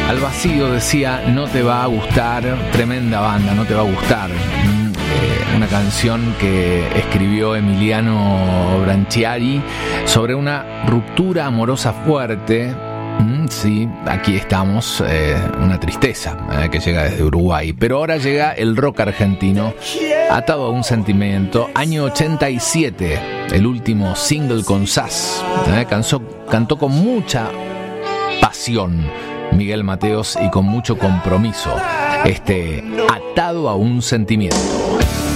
Al Vacío decía, no te va a gustar, tremenda banda, no te va a gustar. Una canción que escribió Emiliano Branchiari sobre una ruptura amorosa fuerte. Sí, aquí estamos, una tristeza que llega desde Uruguay. Pero ahora llega el rock argentino, atado a un sentimiento. Año 87, el último single con Sass. Cantó con mucha pasión Miguel Mateos y con mucho compromiso. Atado a un sentimiento.